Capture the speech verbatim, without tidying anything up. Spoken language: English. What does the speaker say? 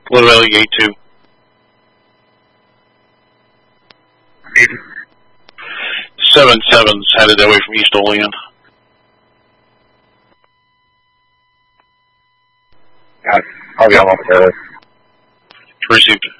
Blue Valley Gate two. Seven sevens headed that way from East Olean. Got it. I'll get along with that. Received.